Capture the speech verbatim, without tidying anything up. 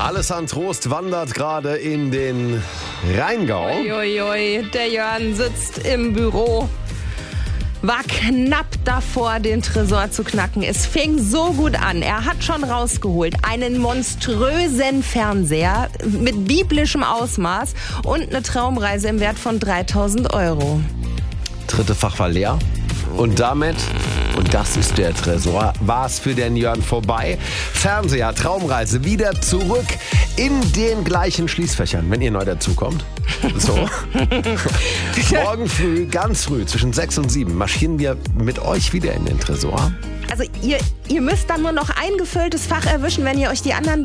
Alles an Trost wandert gerade in den Rheingau. Uiuiui, der Jörn sitzt im Büro. War knapp davor, den Tresor zu knacken. Es fing so gut an. Er hat schon rausgeholt einen monströsen Fernseher mit biblischem Ausmaß und eine Traumreise im Wert von dreitausend Euro. Dritte Fach war leer. Und damit, und das ist der Tresor, war es für den Jörn vorbei. Fernseher, Traumreise, wieder zurück in den gleichen Schließfächern, wenn ihr neu dazukommt. So. Morgen früh, ganz früh, zwischen sechs und sieben, marschieren wir mit euch wieder in den Tresor. Also ihr, ihr müsst dann nur noch ein gefülltes Fach erwischen, wenn ihr euch die anderen